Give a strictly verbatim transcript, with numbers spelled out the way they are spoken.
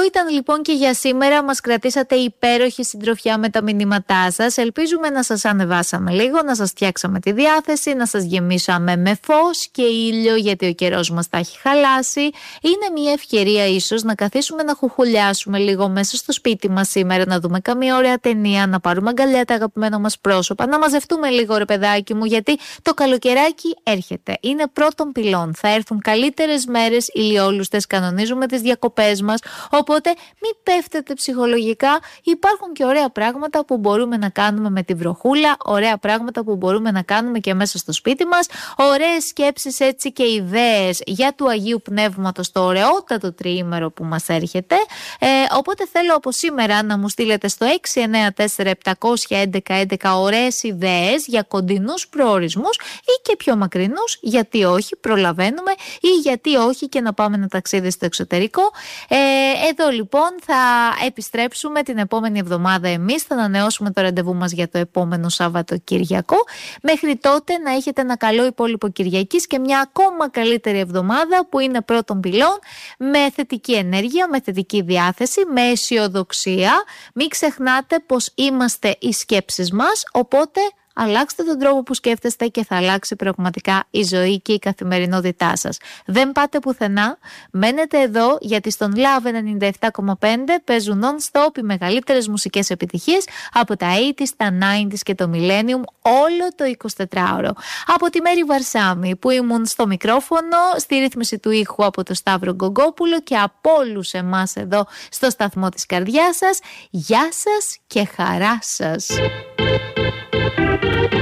Αυτό ήταν λοιπόν και για σήμερα. Μας κρατήσατε υπέροχη συντροφιά με τα μηνύματά σας. Ελπίζουμε να σας ανεβάσαμε λίγο, να σας φτιάξαμε τη διάθεση, να σας γεμίσαμε με φως και ήλιο, γιατί ο καιρός μας τα έχει χαλάσει. Είναι μια ευκαιρία ίσως να καθίσουμε να χουχουλιάσουμε λίγο μέσα στο σπίτι μας σήμερα, να δούμε καμία ωραία ταινία, να πάρουμε αγκαλιά τα αγαπημένα μας πρόσωπα, να μαζευτούμε λίγο, ρε παιδάκι μου, γιατί το καλοκαιράκι έρχεται. Είναι πρώτον πυλών. Θα έρθουν καλύτερες μέρες, ηλιόλουστες, κανονίζουμε τις διακοπές μας. Οπότε μην πέφτετε ψυχολογικά. Υπάρχουν και ωραία πράγματα που μπορούμε να κάνουμε με τη βροχούλα, ωραία πράγματα που μπορούμε να κάνουμε και μέσα στο σπίτι μας, ωραίες σκέψεις έτσι και ιδέες για του Αγίου Πνεύματος το ωραιότατο τριήμερο που μας έρχεται. Ε, οπότε θέλω από σήμερα να μου στείλετε στο έξι εννέα τέσσερα επτά ένα ένα έντεκα ωραίες ιδέες για κοντινούς προορισμούς ή και πιο μακρινούς, γιατί όχι, προλαβαίνουμε, ή γιατί όχι και να πάμε ένα ταξίδι στο εξωτερικό. Ε, εδώ λοιπόν θα επιστρέψουμε την επόμενη εβδομάδα εμείς, θα ανανεώσουμε το ραντεβού μας για το επόμενο Σαββατοκύριακο. Μέχρι τότε να έχετε ένα καλό υπόλοιπο Κυριακής και μια ακόμα καλύτερη εβδομάδα που είναι πρώτων πυλών, με θετική ενέργεια, με θετική διάθεση, με αισιοδοξία. Μην ξεχνάτε πως είμαστε οι σκέψεις μας, οπότε αλλάξτε τον τρόπο που σκέφτεστε και θα αλλάξει πραγματικά η ζωή και η καθημερινότητά σας. Δεν πάτε πουθενά, μένετε εδώ, γιατί στον Love ενενήντα επτά κόμμα πέντε παίζουν non-stop οι μεγαλύτερες μουσικές επιτυχίες από τα ογδόντα, τα ενενήντα και το Millennium όλο το εικοσιτετράωρο. Από τη Μέρη Βαρσάμι που ήμουν στο μικρόφωνο, στη ρύθμιση του ήχου από το Σταύρο Γκογκόπουλο και από όλους εμάς εδώ στο σταθμό της καρδιάς σας, γεια σας και χαρά σας. Thank you.